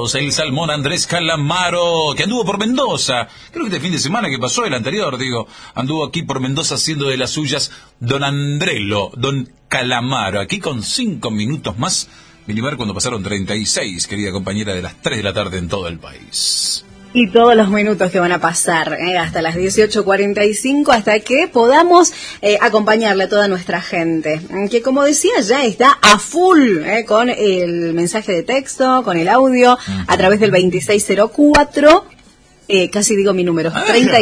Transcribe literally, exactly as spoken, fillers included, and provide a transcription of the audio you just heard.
Calamaritos, el salmón Andrés Calamaro, que anduvo por Mendoza, creo que este fin de semana que pasó, el anterior, digo, anduvo aquí por Mendoza haciendo de las suyas don Andrelo, don Calamaro, aquí con cinco minutos más, Minimar cuando pasaron treinta y seis, querida compañera, de las tres de la tarde en todo el país. Y todos los minutos que van a pasar, eh, hasta las dieciocho cuarenta y cinco, hasta que podamos eh, acompañarle a toda nuestra gente, que como decía ya está a full eh, con el mensaje de texto, con el audio, uh-huh. a través del veintiséis cero cuatro, eh, casi digo mi número, treinta